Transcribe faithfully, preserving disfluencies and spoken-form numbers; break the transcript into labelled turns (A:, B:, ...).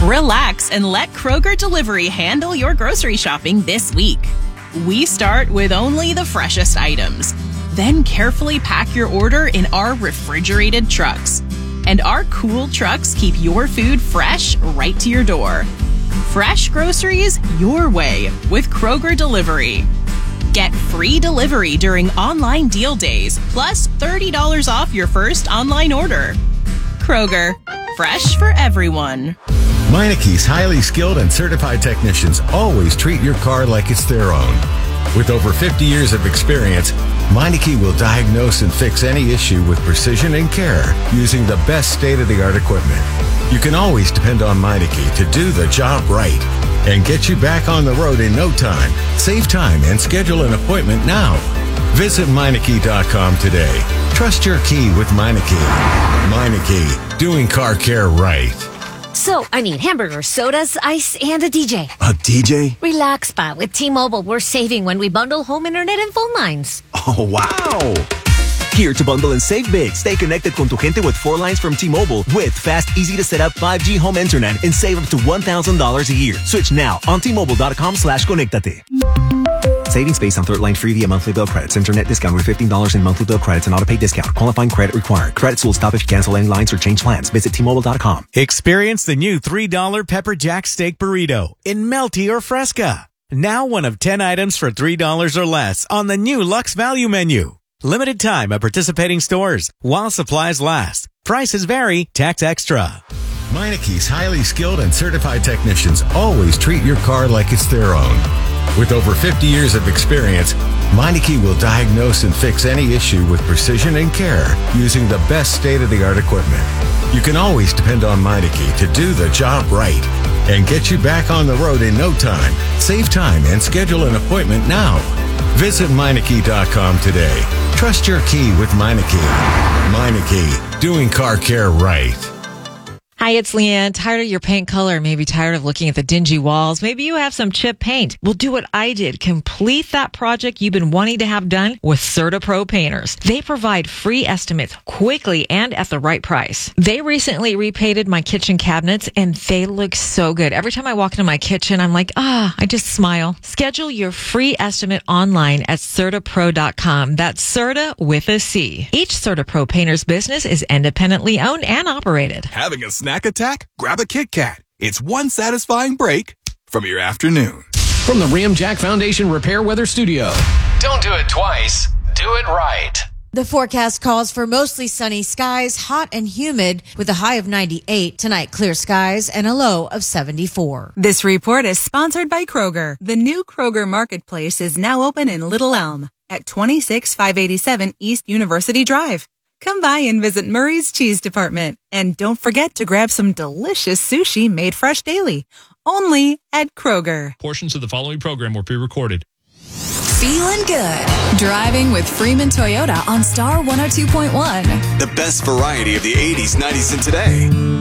A: Relax and let Kroger Delivery handle your grocery shopping this week. We start with only the freshest items, then carefully pack your order in our refrigerated trucks. And our cool trucks keep your food fresh right to your door. Fresh groceries your way with Kroger Delivery. Get free delivery during online deal days, plus thirty dollars off your first online order. Kroger, fresh for everyone.
B: Meineke's highly skilled and certified technicians always treat your car like it's their own. With over fifty years of experience, Meineke will diagnose and fix any issue with precision and care using the best state-of-the-art equipment. You can always depend on Meineke to do the job right and get you back on the road in no time. Save time and schedule an appointment now. Visit Meineke dot com today. Trust your key with Meineke. Meineke, doing car care right.
C: So, I need hamburgers, sodas, ice, and a D J.
D: A D J?
C: Relax, Pa. With T-Mobile, we're saving when we bundle home internet and phone lines.
D: Oh, wow! Here to bundle and save big. Stay connected con tu gente with four lines from T-Mobile with fast, easy-to-set-up five G home internet and save up to one thousand dollars a year. Switch now on T-Mobile.com slash conectate. Savings based on third line free via monthly bill credits. Internet discount with fifteen dollars in monthly bill credits and auto-pay discount. Qualifying credit required. Credits will stop if you cancel any lines or change plans. Visit T Mobile dot com.
E: Experience the new three dollar Pepper Jack Steak Burrito in Melty or Fresca. Now one of ten items for three dollars or less on the new Lux Value Menu. Limited time at participating stores while supplies last. Prices vary. Tax extra.
B: Meineke's highly skilled and certified technicians always treat your car like it's their own. With over fifty years of experience, Meineke will diagnose and fix any issue with precision and care using the best state-of-the-art equipment. You can always depend on Meineke to do the job right and get you back on the road in no time. Save time and schedule an appointment now. Visit Meineke dot com today. Trust your key with Meineke. Meineke, doing car care right.
F: Hi, it's Leanne. Tired of your paint color? Maybe tired of looking at the dingy walls? Maybe you have some chip paint. Well, do what I did. Complete that project you've been wanting to have done with CertaPro Painters. They provide free estimates quickly and at the right price. They recently repainted my kitchen cabinets and they look so good. Every time I walk into my kitchen, I'm like, ah, I just smile. Schedule your free estimate online at Certa Pro dot com. That's Certa with a C. Each CertaPro Painters business is independently owned and operated.
G: Having a snack attack? Grab a Kit Kat. It's one satisfying break from your afternoon.
H: From the Ramjack Foundation Repair Weather Studio.
I: Don't do it twice. Do it right.
J: The forecast calls for mostly sunny skies, hot and humid, with a high of ninety-eight. Tonight, clear skies and a low of seventy-four.
K: This report is sponsored by Kroger. The new Kroger Marketplace is now open in Little Elm at twenty-six five eighty-seven East University Drive. Come by and visit Murray's Cheese Department. And don't forget to grab some delicious sushi made fresh daily. Only at Kroger.
L: Portions of the following program were pre-recorded.
M: Feeling good. Driving with Freeman Toyota on Star one oh two point one.
N: The best variety of the eighties, nineties, and today.